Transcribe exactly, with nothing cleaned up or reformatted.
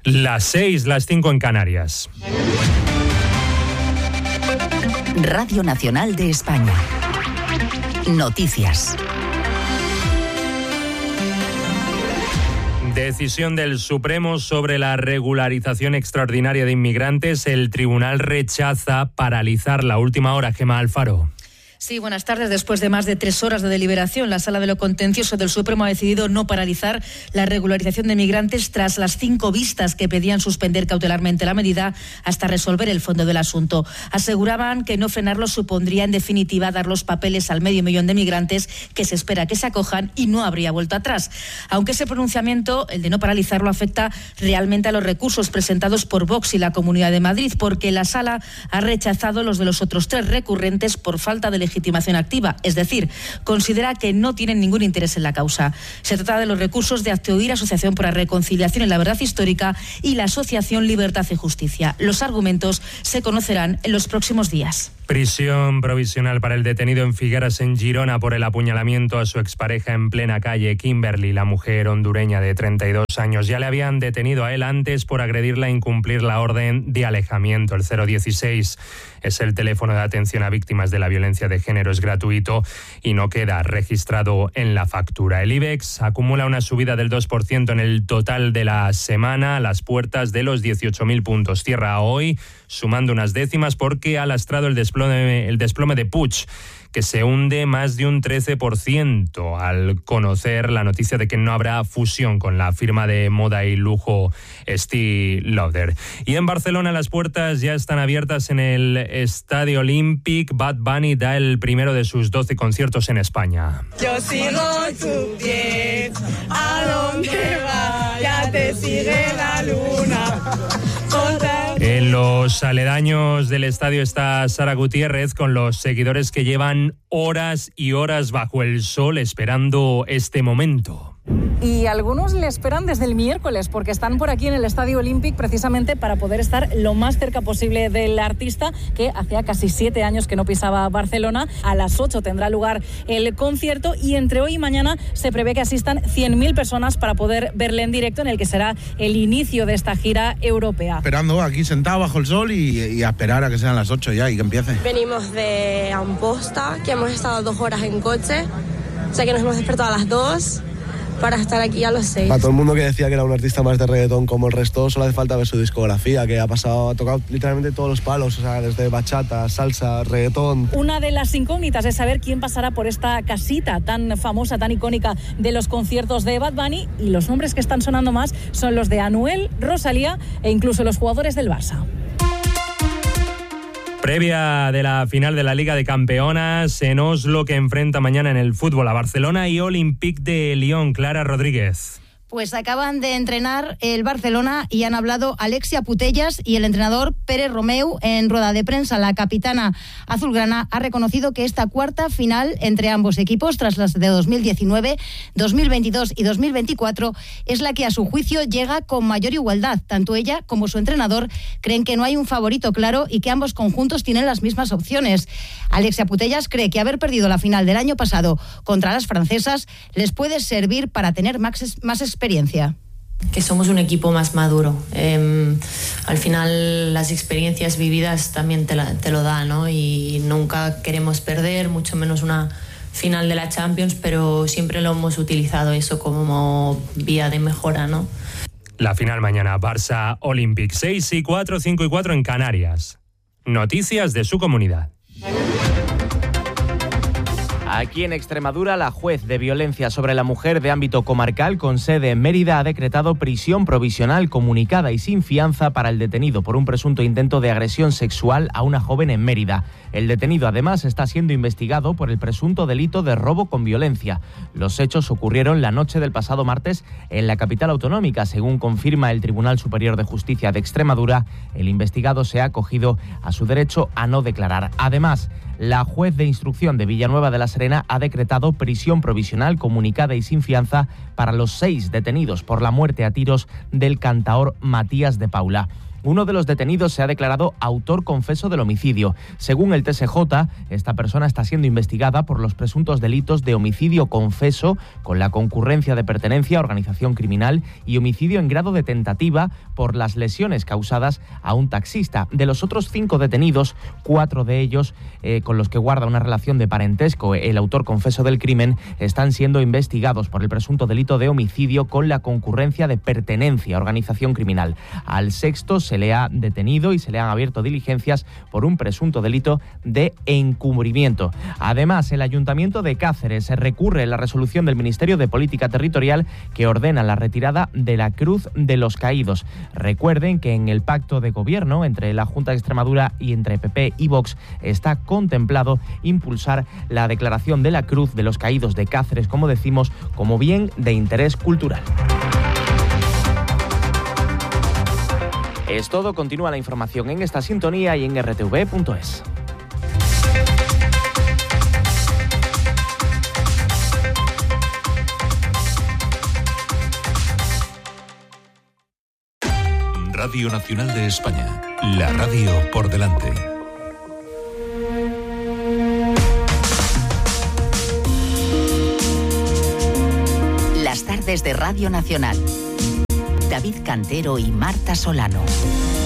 Las seis, las cinco en Canarias. Radio Nacional de España. Noticias. Decisión del Supremo sobre la regularización extraordinaria de inmigrantes. El tribunal rechaza paralizar la última hora. Gemma Alfaro. Sí, buenas tardes. Después de más de tres horas de deliberación, la Sala de lo Contencioso del Supremo ha decidido no paralizar la regularización de migrantes tras las cinco vistas que pedían suspender cautelarmente la medida hasta resolver el fondo del asunto. Aseguraban que no frenarlo supondría en definitiva dar los papeles al medio millón de migrantes que se espera que se acojan y no habría vuelta atrás. Aunque ese pronunciamiento, el de no paralizarlo, afecta realmente a los recursos presentados por Vox y la Comunidad de Madrid, porque la Sala ha rechazado los de los otros tres recurrentes por falta de legitimación activa, es decir, considera que no tienen ningún interés en la causa. Se trata de los recursos de Hazte-Oír, Asociación por la Reconciliación y la Verdad Histórica, y la Asociación Libertad y Justicia. Los argumentos se conocerán en los próximos días. Prisión provisional para el detenido en Figueras, en Girona, por el apuñalamiento a su expareja en plena calle. Kimberly, la mujer hondureña de treinta y dos años, ya le habían detenido a él antes por agredirla e incumplir la orden de alejamiento. El cero dieciséis es el teléfono de atención a víctimas de la violencia de género, es gratuito y no queda registrado en la factura. El IBEX acumula una subida del dos por ciento en el total de la semana, a las puertas de los dieciocho mil puntos. Cierra hoy sumando unas décimas porque ha lastrado el desplome, el desplome de Puig, que se hunde más de un trece por ciento al conocer la noticia de que no habrá fusión con la firma de moda y lujo Estée Lauder. Y en Barcelona las puertas ya están abiertas en el Estadio Olímpic. Bad Bunny da el primero de sus doce conciertos en España. Yo sigo tu pie, a donde vaya te sigue la luna. En los aledaños del estadio está Sara Gutiérrez con los seguidores que llevan horas y horas bajo el sol esperando este momento. Y algunos le esperan desde el miércoles porque están por aquí en el Estadio Olímpic precisamente para poder estar lo más cerca posible del artista, que hacía casi siete años que no pisaba Barcelona. A las ocho tendrá lugar el concierto y entre hoy y mañana se prevé que asistan cien mil personas para poder verle en directo, en el que será el inicio de esta gira europea. Esperando aquí sentado bajo el sol y, y a esperar a que sean las ocho ya y que empiece. Venimos de Amposta, que hemos estado dos horas en coche, o sea que nos hemos despertado a las dos para estar aquí a los seis. Para todo el mundo que decía que era un artista más de reggaetón como el resto, solo hace falta ver su discografía, que ha pasado, ha tocado literalmente todos los palos, o sea, desde bachata, salsa, reggaetón. Una de las incógnitas es saber quién pasará por esta casita tan famosa, tan icónica de los conciertos de Bad Bunny, y los nombres que están sonando más son los de Anuel, Rosalía e incluso los jugadores del Barça. Previa de la final de la Liga de Campeonas en Oslo, que enfrenta mañana en el fútbol a Barcelona y Olympique de Lyon. Clara Rodríguez. Pues acaban de entrenar el Barcelona y han hablado Alexia Putellas y el entrenador Pere Romeu en rueda de prensa. La capitana azulgrana ha reconocido que esta cuarta final entre ambos equipos, tras las de dos mil diecinueve, dos mil veintidós y dos mil veinticuatro, es la que a su juicio llega con mayor igualdad. Tanto ella como su entrenador creen que no hay un favorito claro y que ambos conjuntos tienen las mismas opciones. Alexia Putellas cree que haber perdido la final del año pasado contra las francesas les puede servir para tener más, más experiencia. experiencia. Que somos un equipo más maduro. Eh, al final las experiencias vividas también te, la, te lo dan, ¿no? Y nunca queremos perder, mucho menos una final de la Champions, pero siempre lo hemos utilizado eso como vía de mejora, ¿no? La final mañana, Barça Olympic, seis y cuatro, cinco y cuatro en Canarias. Noticias de su comunidad. Aquí en Extremadura, la juez de violencia sobre la mujer de ámbito comarcal con sede en Mérida ha decretado prisión provisional comunicada y sin fianza para el detenido por un presunto intento de agresión sexual a una joven en Mérida. El detenido además está siendo investigado por el presunto delito de robo con violencia. Los hechos ocurrieron la noche del pasado martes en la capital autonómica. Según confirma el Tribunal Superior de Justicia de Extremadura, el investigado se ha acogido a su derecho a no declarar. Además, la juez de instrucción de Villanueva de la Serena ha decretado prisión provisional comunicada y sin fianza para los seis detenidos por la muerte a tiros del cantaor Matías de Paula. Uno de los detenidos se ha declarado autor confeso del homicidio. Según el T S J, esta persona está siendo investigada por los presuntos delitos de homicidio confeso con la concurrencia de pertenencia a organización criminal y homicidio en grado de tentativa por las lesiones causadas a un taxista. De los otros cinco detenidos, cuatro de ellos eh, con los que guarda una relación de parentesco el autor confeso del crimen, están siendo investigados por el presunto delito de homicidio con la concurrencia de pertenencia a organización criminal. Al sexto se le ha detenido y se le han abierto diligencias por un presunto delito de encubrimiento. Además, el Ayuntamiento de Cáceres recurre la resolución del Ministerio de Política Territorial que ordena la retirada de la Cruz de los Caídos. Recuerden que en el pacto de gobierno entre la Junta de Extremadura y entre P P y Vox está contemplado impulsar la declaración de la Cruz de los Caídos de Cáceres, como decimos, como bien de interés cultural. Es todo, continúa la información en esta sintonía y en r t v punto es. Radio Nacional de España, la radio por delante. Las tardes de Radio Nacional. David Cantero y Marta Solano.